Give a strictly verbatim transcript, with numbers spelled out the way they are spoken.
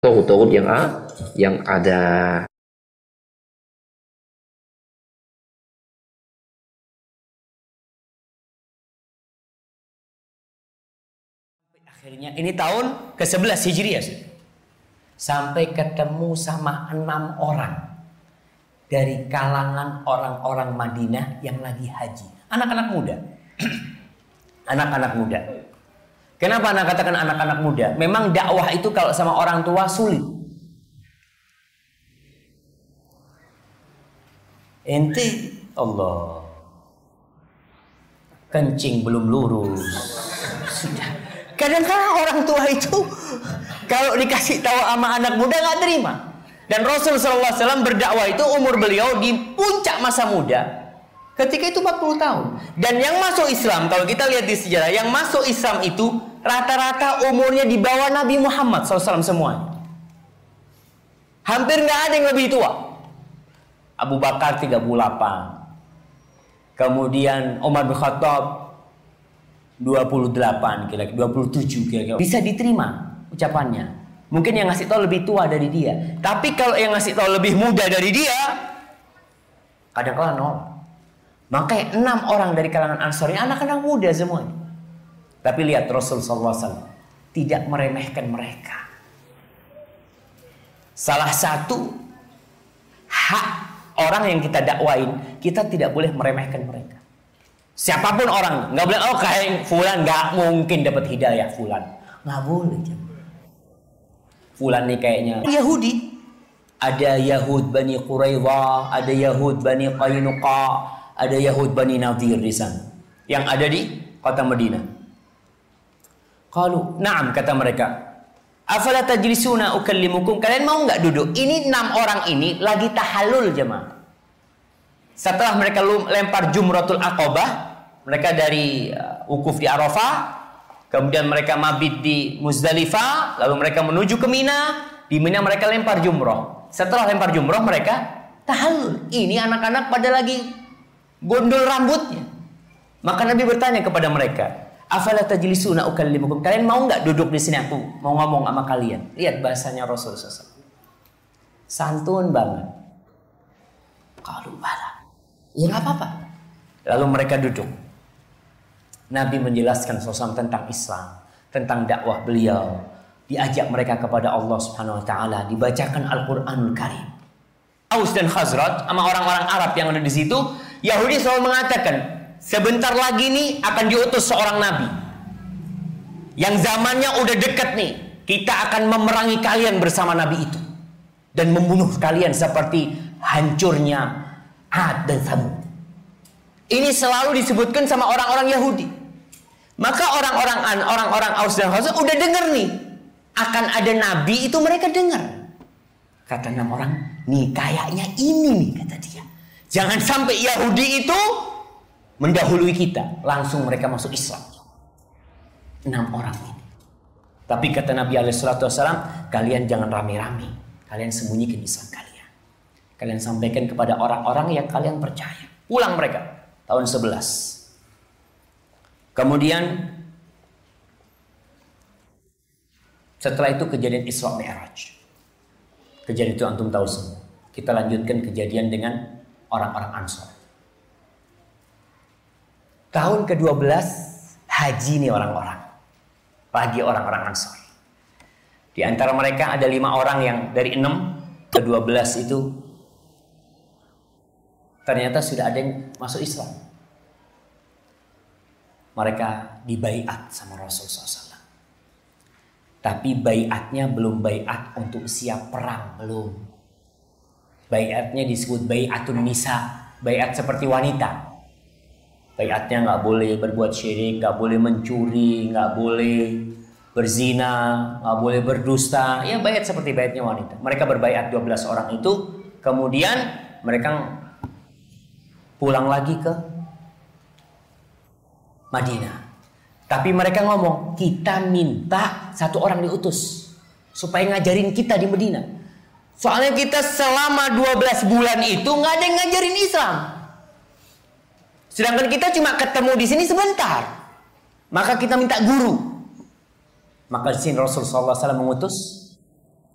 Tauhid yang a, yang ada. Akhirnya ini tahun ke sebelas Hijriah. Sampai ketemu sama enam orang dari kalangan orang-orang Madinah yang lagi haji. Anak-anak muda. Anak-anak muda. Kenapa anak katakan anak-anak muda? Memang dakwah itu kalau sama orang tua sulit. Ente Allah kencing belum lurus. Sudah. Kadang-kadang orang tua itu kalau dikasih tahu sama anak muda nggak terima. Dan Rasul sallallahu alaihi wasallam berdakwah itu umur beliau di puncak masa muda. Ketika itu empat puluh tahun. Dan yang masuk Islam, kalau kita lihat di sejarah, yang masuk Islam itu rata-rata umurnya di bawah Nabi Muhammad sallallahu alaihi wasallam semuanya. Hampir nggak ada yang lebih tua. Abu Bakar tiga puluh delapan. Kemudian Umar bin Khattab dua puluh delapan, kira-kira dua puluh tujuh kira-kira. Bisa diterima ucapannya. Mungkin yang ngasih tahu lebih tua dari dia. Tapi kalau yang ngasih tahu lebih muda dari dia, kadang-kadang nol. Makanya enam orang dari kalangan Ansor ini anak-anak muda semuanya. Tapi lihat Rasul sallallahu alaihi wasallam tidak meremehkan mereka. Salah satu hak orang yang kita dakwain, kita tidak boleh meremehkan mereka. Siapapun orang, nggak boleh oh kayak fulan nggak mungkin dapat hidayah fulan, nggak boleh. Fulan nih kayaknya Yahudi. Ada Yahud Bani Quraidah, ada Yahud Bani Qainuqa, ada Yahud Bani Nadir di sana, yang ada di kota Madinah. Qalu, na'am, kata mereka. Afala tajlisuna ukallimukum? Kalian mau nggak duduk? Ini enam orang ini lagi tahallul jemaah. Setelah mereka lempar Jumratul Aqabah, mereka dari uh, wukuf di Arafah, kemudian mereka mabit di Muzdalifah, lalu mereka menuju ke Mina. Di Mina mereka lempar jumrah. Setelah lempar jumrah mereka tahallul. Ini anak-anak pada lagi gondol rambutnya. Maka Nabi bertanya kepada mereka, afala tajlisuna ukallimukum? Kalian mau nggak duduk di sini, aku mau ngomong sama kalian? Lihat bahasanya Rasul sallallahu alaihi wasallam. Santun banget. Kalau bala, ya nggak apa-apa. Lalu mereka duduk. Nabi menjelaskan sallallahu alaihi wasallam tentang Islam, tentang dakwah beliau. Diajak mereka kepada Allah Subhanahu wa taala, dibacakan Al-Qur'anul Karim. Aus dan Khazraj sama orang-orang Arab yang ada di situ, Yahudi selalu mengatakan, sebentar lagi nih akan diutus seorang nabi. Yang zamannya udah dekat nih, kita akan memerangi kalian bersama nabi itu dan membunuh kalian seperti hancurnya Ad dan Tsamud. Ini selalu disebutkan sama orang-orang Yahudi. Maka orang-orang orang-orang Aus dan Khazraj udah dengar nih, akan ada nabi itu mereka dengar. Kata enam orang, nih kayaknya ini nih, kata dia. Jangan sampai Yahudi itu mendahului kita. Langsung mereka masuk Islam. Enam orang ini. Tapi kata Nabi alaihi salatu wasallam, kalian jangan rame-rame. Kalian sembunyikan Islam kalian. Kalian sampaikan kepada orang-orang yang kalian percaya. Pulang mereka. Tahun sebelas. Kemudian setelah itu kejadian Isra Mi'raj. Kejadian itu antum tahu semua. Kita lanjutkan kejadian dengan orang-orang Ansor. Tahun kedua belas haji nih orang-orang. Lagi orang-orang Ansor. Di antara mereka ada lima orang yang dari enam ke dua belas itu ternyata sudah ada yang masuk Islam. Mereka dibaiat sama Rasul sallallahu alaihi wasallam. Tapi baiatnya belum baiat untuk siap perang, belum. Baiatnya disebut baiatun nisa, baiat seperti wanita. Baiatnya nggak boleh berbuat syirik, nggak boleh mencuri, nggak boleh berzina, nggak boleh berdusta. Ya baiat seperti baiatnya wanita. Mereka berbaiat dua belas orang itu, kemudian mereka pulang lagi ke Madinah. Tapi mereka ngomong, kita minta satu orang diutus supaya ngajarin kita di Madinah. Soalnya kita selama dua belas bulan itu nggak ada yang ngajarin Islam. Sedangkan kita cuma ketemu di sini sebentar. Maka kita minta guru. Maka di sini Rasul sallallahu alaihi wasallam mengutus